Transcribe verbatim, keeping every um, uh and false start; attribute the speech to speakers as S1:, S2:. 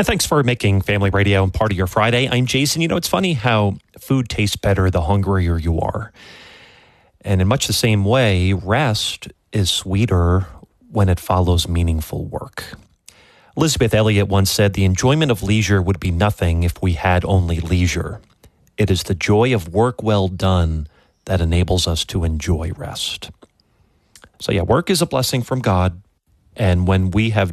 S1: And thanks for making Family Radio part of your Friday. I'm Jason. You know, it's funny how food tastes better the hungrier you are. And in much the same way, rest is sweeter when it follows meaningful work. Elizabeth Elliot once said, "The enjoyment of leisure would be nothing if we had only leisure. It is the joy of work well done that enables us to enjoy rest." So yeah, work is a blessing from God. And when we have